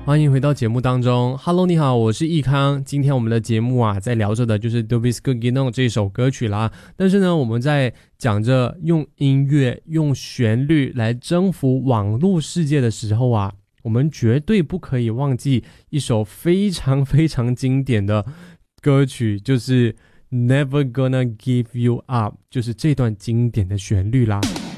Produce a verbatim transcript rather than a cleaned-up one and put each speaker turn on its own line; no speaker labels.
欢迎回到节目当中。 Hello 你好，我是易康。今天我们的节目啊在聊着的就是 Dubisco这首歌曲啦，但是呢我们在讲着用音乐用旋律来征服网络世界的时候啊，我们绝对不可以忘记一首非常非常经典的歌曲，就是 Never Gonna Give You Up， 就是这段经典的旋律啦。